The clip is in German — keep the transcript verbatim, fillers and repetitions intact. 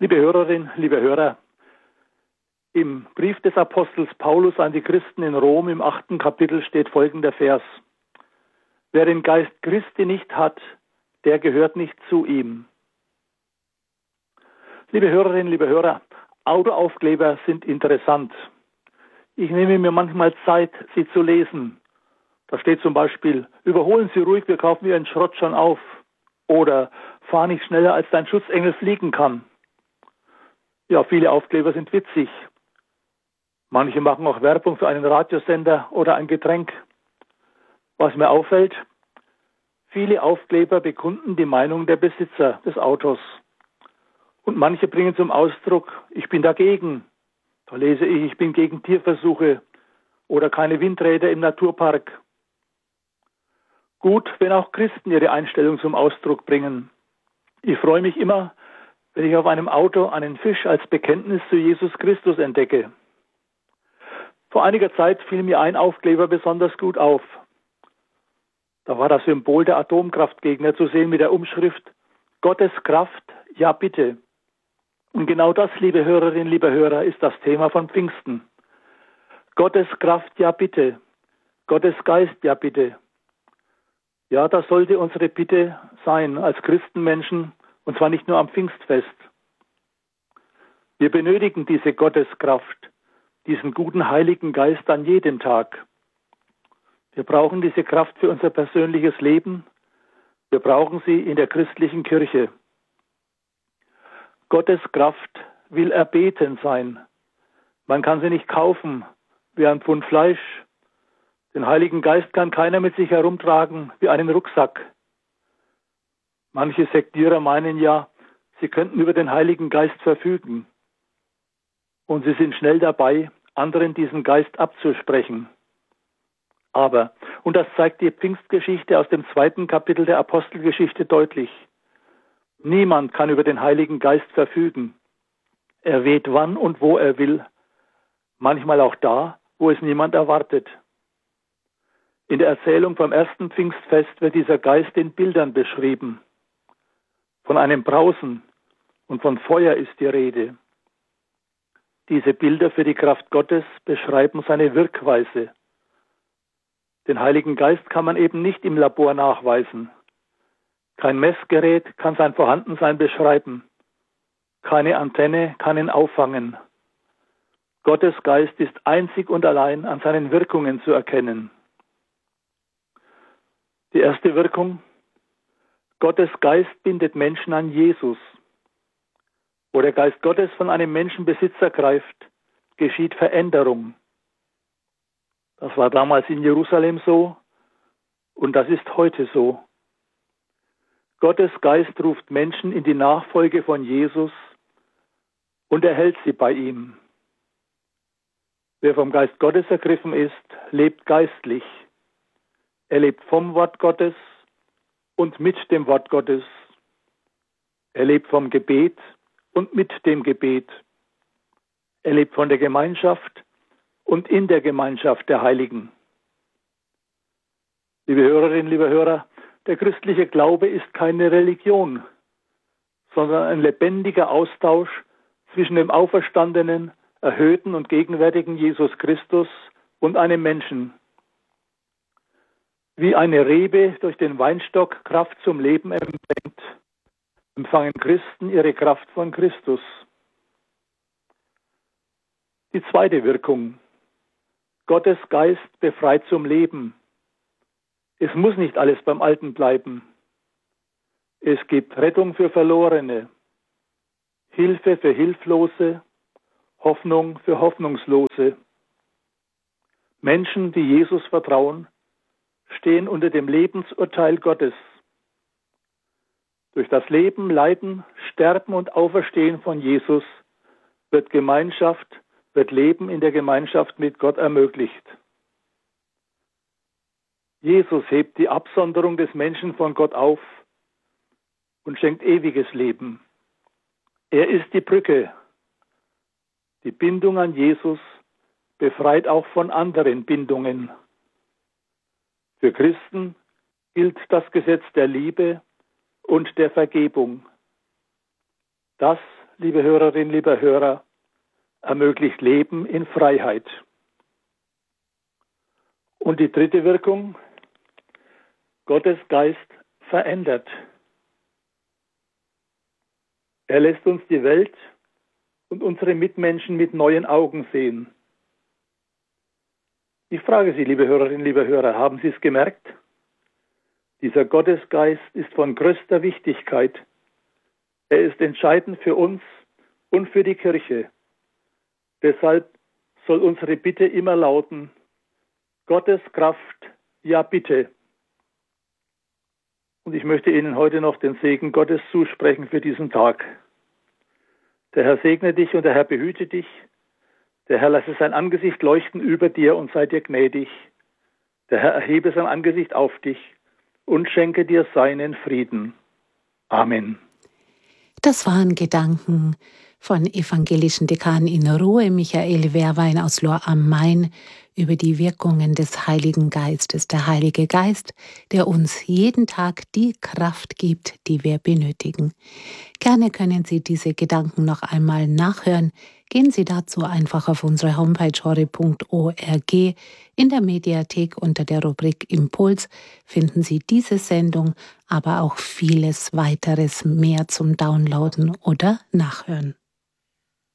Liebe Hörerinnen, liebe Hörer, im Brief des Apostels Paulus an die Christen in Rom im achten Kapitel steht folgender Vers. Wer den Geist Christi nicht hat, der gehört nicht zu ihm. Liebe Hörerinnen, liebe Hörer, Autoaufkleber sind interessant. Ich nehme mir manchmal Zeit, sie zu lesen. Da steht zum Beispiel, überholen Sie ruhig, wir kaufen Ihren Schrott schon auf. Oder fahr nicht schneller, als dein Schutzengel fliegen kann. Ja, viele Aufkleber sind witzig. Manche machen auch Werbung für einen Radiosender oder ein Getränk. Was mir auffällt, viele Aufkleber bekunden die Meinung der Besitzer des Autos. Und manche bringen zum Ausdruck, ich bin dagegen. Da lese ich, ich bin gegen Tierversuche oder keine Windräder im Naturpark. Gut, wenn auch Christen ihre Einstellung zum Ausdruck bringen. Ich freue mich immer, wenn ich auf einem Auto einen Fisch als Bekenntnis zu Jesus Christus entdecke. Vor einiger Zeit fiel mir ein Aufkleber besonders gut auf. Da war das Symbol der Atomkraftgegner zu sehen mit der Umschrift Gottes Kraft, ja bitte. Und genau das, liebe Hörerinnen, liebe Hörer, ist das Thema von Pfingsten. Gottes Kraft, ja bitte. Gottes Geist, ja bitte. Ja, das sollte unsere Bitte sein als Christenmenschen, und zwar nicht nur am Pfingstfest. Wir benötigen diese Gotteskraft, diesen guten Heiligen Geist an jedem Tag. Wir brauchen diese Kraft für unser persönliches Leben. Wir brauchen sie in der christlichen Kirche. Gottes Kraft will erbeten sein. Man kann sie nicht kaufen wie ein Pfund Fleisch. Den Heiligen Geist kann keiner mit sich herumtragen wie einen Rucksack. Manche Sektierer meinen ja, sie könnten über den Heiligen Geist verfügen. Und sie sind schnell dabei, anderen diesen Geist abzusprechen. Aber, und das zeigt die Pfingstgeschichte aus dem zweiten Kapitel der Apostelgeschichte deutlich, niemand kann über den Heiligen Geist verfügen. Er weht wann und wo er will, manchmal auch da, wo es niemand erwartet. In der Erzählung vom ersten Pfingstfest wird dieser Geist in Bildern beschrieben. Von einem Brausen und von Feuer ist die Rede. Diese Bilder für die Kraft Gottes beschreiben seine Wirkweise. Den Heiligen Geist kann man eben nicht im Labor nachweisen. Kein Messgerät kann sein Vorhandensein beschreiben. Keine Antenne kann ihn auffangen. Gottes Geist ist einzig und allein an seinen Wirkungen zu erkennen. Die erste Wirkung: Gottes Geist bindet Menschen an Jesus. Wo der Geist Gottes von einem Menschen Besitz ergreift, geschieht Veränderung. Das war damals in Jerusalem so und das ist heute so. Gottes Geist ruft Menschen in die Nachfolge von Jesus und erhält sie bei ihm. Wer vom Geist Gottes ergriffen ist, lebt geistlich. Er lebt vom Wort Gottes und mit dem Wort Gottes. Er lebt vom Gebet und mit dem Gebet. Er lebt von der Gemeinschaft und in der Gemeinschaft der Heiligen. Liebe Hörerinnen, liebe Hörer, der christliche Glaube ist keine Religion, sondern ein lebendiger Austausch zwischen dem auferstandenen, erhöhten und gegenwärtigen Jesus Christus und einem Menschen. Wie eine Rebe durch den Weinstock Kraft zum Leben empfängt, empfangen Christen ihre Kraft von Christus. Die zweite Wirkung: Gottes Geist befreit zum Leben. Es muss nicht alles beim Alten bleiben. Es gibt Rettung für Verlorene, Hilfe für Hilflose, Hoffnung für Hoffnungslose. Menschen, die Jesus vertrauen, stehen unter dem Lebensurteil Gottes. Durch das Leben, Leiden, Sterben und Auferstehen von Jesus wird Gemeinschaft, wird Leben in der Gemeinschaft mit Gott ermöglicht. Jesus hebt die Absonderung des Menschen von Gott auf und schenkt ewiges Leben. Er ist die Brücke. Die Bindung an Jesus befreit auch von anderen Bindungen. Für Christen gilt das Gesetz der Liebe und der Vergebung. Das, liebe Hörerin, lieber Hörer, ermöglicht Leben in Freiheit. Und die dritte Wirkung, Gottes Geist verändert. Er lässt uns die Welt und unsere Mitmenschen mit neuen Augen sehen. Ich frage Sie, liebe Hörerinnen, liebe Hörer, haben Sie es gemerkt? Dieser Gottesgeist ist von größter Wichtigkeit. Er ist entscheidend für uns und für die Kirche. Deshalb soll unsere Bitte immer lauten: Gottes Kraft, ja bitte. Und ich möchte Ihnen heute noch den Segen Gottes zusprechen für diesen Tag. Der Herr segne dich und der Herr behüte dich. Der Herr lasse sein Angesicht leuchten über dir und sei dir gnädig. Der Herr erhebe sein Angesicht auf dich und schenke dir seinen Frieden. Amen. Das waren Gedanken von evangelischen Dekan in Ruhe, Michael Wehrwein aus Lohr am Main, über die Wirkungen des Heiligen Geistes. Der Heilige Geist, der uns jeden Tag die Kraft gibt, die wir benötigen. Gerne können Sie diese Gedanken noch einmal nachhören. Gehen Sie dazu einfach auf unsere Homepage horeb punkt org. In der Mediathek unter der Rubrik Impuls finden Sie diese Sendung, aber auch vieles weiteres mehr zum Downloaden oder Nachhören.